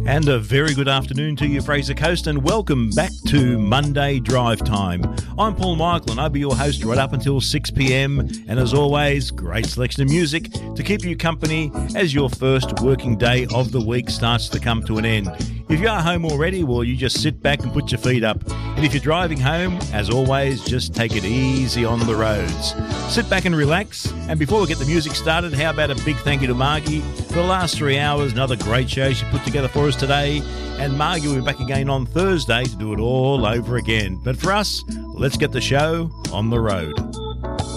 And a very good afternoon to you, Fraser Coast, and welcome back to Monday Drive Time. I'm Paul Michael, and I'll be your host right up until 6 p.m. And as always, great selection of music to keep you company as your first working day of the week starts to come to an end. If you are home already, well, you just sit back and put your feet up. And if you're driving home, as always, just take it easy on the roads. Sit back and relax. And before we get the music started, how about a big thank you to Margie for the last 3 hours. Another great show she put together for us today. And Margie will be back again on Thursday to do it all over again. But for us, let's get the show on the road.